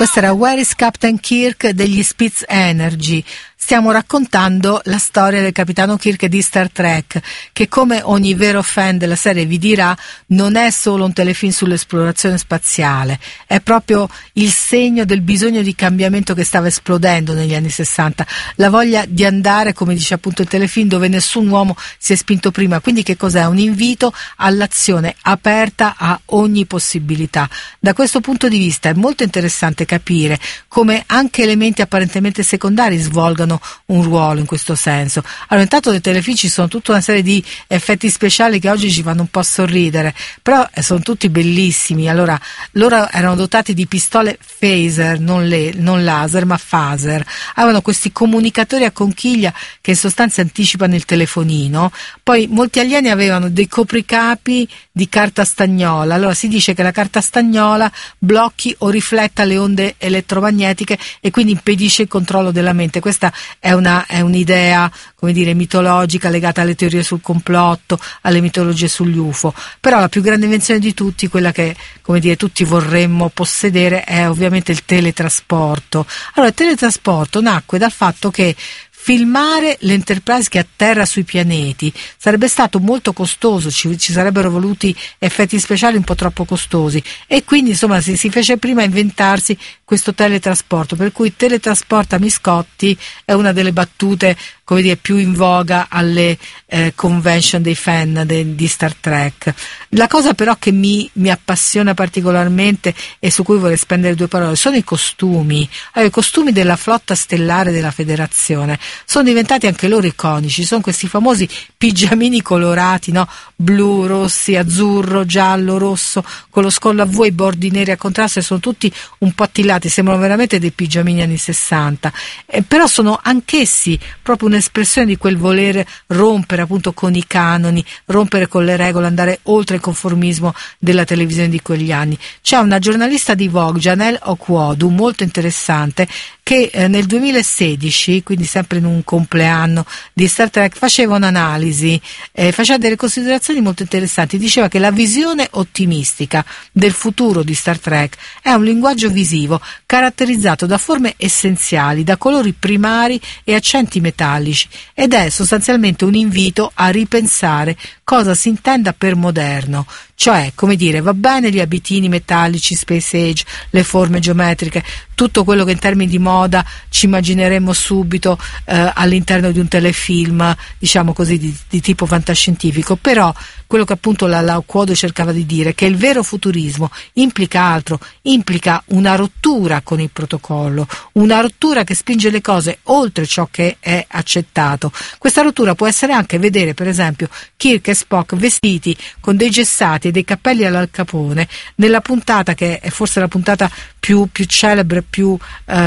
Questo era Where is Captain Kirk degli Spitz Energy. Stiamo raccontando la storia del capitano Kirk di Star Trek, che come ogni vero fan della serie vi dirà, non è solo un telefilm sull'esplorazione spaziale, è proprio il segno del bisogno di cambiamento che stava esplodendo negli anni 60, la voglia di andare, come dice appunto il telefilm, dove nessun uomo si è spinto prima. Quindi che cos'è? Un invito all'azione aperta a ogni possibilità. Da questo punto di vista è molto interessante capire come anche elementi apparentemente secondari svolgano un ruolo in questo senso. Allora, intanto nei telefilm ci sono tutta una serie di effetti speciali che oggi ci fanno un po' sorridere, però sono tutti bellissimi. Allora, loro erano dotati di pistole phaser, non laser ma phaser, avevano questi comunicatori a conchiglia che in sostanza anticipano il telefonino. Poi molti alieni avevano dei copricapi di carta stagnola. Allora si dice che la carta stagnola blocchi o rifletta le onde elettromagnetiche e quindi impedisce il controllo della mente. Questa è un'idea, come dire, mitologica legata alle teorie sul complotto, alle mitologie sugli UFO. Però la più grande invenzione di tutti, quella che, come dire, tutti vorremmo possedere, è ovviamente il teletrasporto. Allora, il teletrasporto nacque dal fatto che filmare l'Enterprise che atterra sui pianeti sarebbe stato molto costoso, ci sarebbero voluti effetti speciali un po' troppo costosi, e quindi insomma si fece prima inventarsi questo teletrasporto, per cui teletrasporta Miscotti è una delle battute, come dire, più in voga alle convention dei fan di Star Trek. La cosa però che mi appassiona particolarmente e su cui vorrei spendere due parole sono i costumi. Allora, i costumi della flotta stellare della Federazione sono diventati anche loro iconici, sono questi famosi pigiamini colorati, no? Blu, rossi, azzurro, giallo, rosso, con lo scollo a V e i bordi neri a contrasto, e sono tutti un po' attillati, sembrano veramente dei pigiamini anni 60, però sono anch'essi proprio un'espressione di quel voler rompere appunto con i canoni, rompere con le regole, andare oltre il conformismo della televisione di quegli anni. C'è una giornalista di Vogue, Janelle Okwodu, molto interessante, che nel 2016, quindi sempre in un compleanno di Star Trek, faceva un'analisi, faceva delle considerazioni molto interessanti. Diceva che la visione ottimistica del futuro di Star Trek è un linguaggio visivo caratterizzato da forme essenziali, da colori primari e accenti metallici, ed è sostanzialmente un invito a ripensare cosa si intenda per moderno. Cioè, come dire, va bene gli abitini metallici, space age, le forme geometriche, tutto quello che in termini di moda ci immagineremmo subito all'interno di un telefilm, diciamo così, di tipo fantascientifico. Però quello che appunto la Okwodu cercava di dire è che il vero futurismo implica altro, implica una rottura con il protocollo, una rottura che spinge le cose oltre ciò che è accettato. Questa rottura può essere anche vedere, per esempio, Kirk e Spock vestiti con dei gessati e dei cappelli all'Al Capone nella puntata che è forse la puntata più celebre, più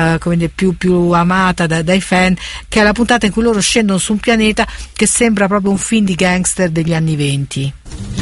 amata dai fan, che è la puntata in cui loro scendono su un pianeta che sembra proprio un film di gangster degli anni 20.